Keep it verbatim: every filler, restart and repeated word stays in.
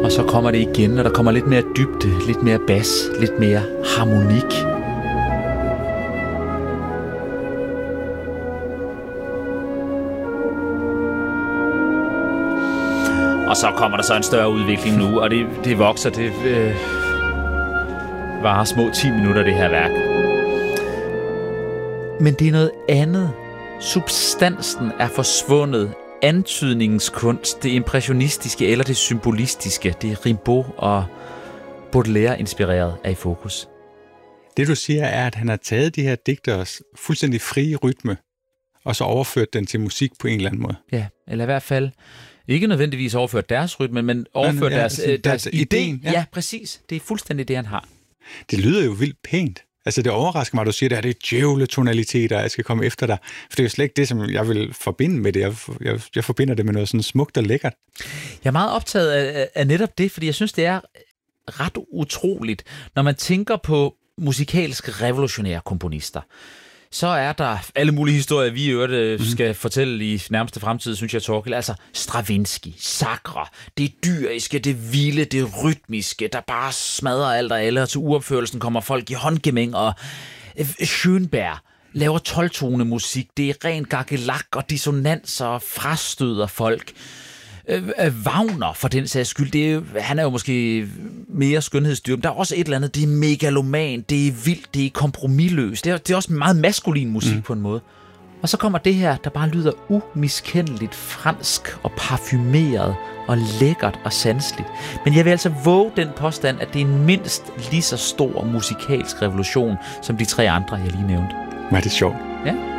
Og så kommer det igen, og der kommer lidt mere dybde, lidt mere bas, lidt mere harmonik. Og så kommer der så en større udvikling nu, og det, det vokser, det øh, varer små ti minutter, det her værk. Men det er noget andet. Substansen er forsvundet. Antydningens kunst, det impressionistiske eller det symbolistiske, det er Rimbaud og Baudelaire inspireret er i fokus. Det du siger er, at han har taget de her digteres fuldstændig frie rytme, og så overført den til musik på en eller anden måde. Ja, eller i hvert fald ikke nødvendigvis overført deres rytme, men overført ja, deres, altså, deres, deres idé. Ja. ja, præcis. Det er fuldstændig det, han har. Det lyder jo vildt pænt. Altså, det overrasker mig, at du siger, at det er djævletonaliteter, jeg skal komme efter dig. For det er jo slet ikke det, som jeg vil forbinde med det. Jeg, jeg, jeg forbinder det med noget sådan smukt og lækkert. Jeg er meget optaget af, af netop det, fordi jeg synes, det er ret utroligt, når man tænker på musikalsk revolutionære komponister. Så er der alle mulige historier, vi i øvrigt mm. skal fortælle i nærmeste fremtid, synes jeg, Torkild. Altså Stravinsky, Sacre, det dyriske, det vilde, det rytmiske, der bare smadrer alt og alle, og til uopførelsen kommer folk i håndgemæng, og Schönberg laver tolv-tone musik. Det er ren gakkelak og dissonanser og frastøder folk. Wagner, for den sags skyld, det er jo, han er jo måske mere skønhedsdyr, men der er også et eller andet, det er megaloman, det er vildt, det er kompromisløst, det er, det er også meget maskulin musik mm. på en måde. Og så kommer det her, der bare lyder umiskendeligt fransk og parfumeret og lækkert og sanseligt. Men jeg vil altså våge den påstand, at det er en mindst lige så stor musikalsk revolution, som de tre andre, jeg lige nævnte. Men det er sjovt. Ja.